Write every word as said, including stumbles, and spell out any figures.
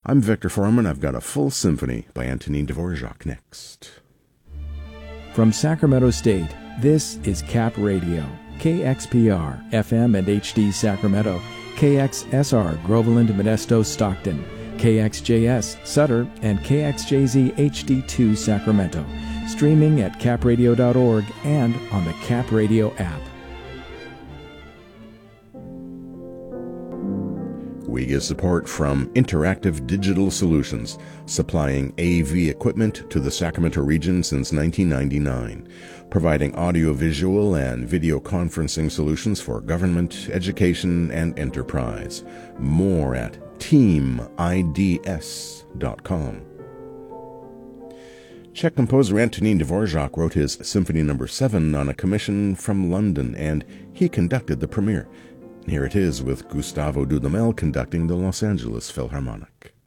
I'm Victor Foreman. I've got a full symphony by Antonin Dvorak next. From Sacramento State, this is Cap Radio, K X P R, F M and H D Sacramento, K X S R, Groveland, Modesto, Stockton, K X J S, Sutter, and K X J Z H D two, Sacramento. Streaming at cap radio dot org and on the Cap Radio app. We get support from Interactive Digital Solutions, supplying A V equipment to the Sacramento region since nineteen ninety-nine, providing audiovisual and video conferencing solutions for government, education, and enterprise. More at team I D S dot com. Czech composer Antonin Dvorak wrote his Symphony Number seven on a commission from London, and he conducted the premiere. Here it is with Gustavo Dudamel conducting the Los Angeles Philharmonic.